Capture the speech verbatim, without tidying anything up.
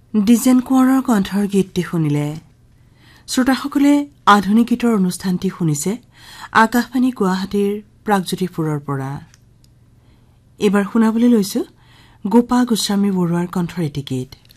ডিজেন কোঁৱৰৰ কণ্ঠৰ গীতটি শুনিলে। শ্ৰোতাসকলে আধুনিক গীতৰ অনুষ্ঠানটি শুনিছে আকাশবাণী গুৱাহাটীৰ প্ৰাগজ্যোতিপুৰৰ পৰা। এইবাৰ শুনাবলৈ লৈছো গোপা গোস্বামী বৰুৱাৰ কণ্ঠৰ এটি গীত।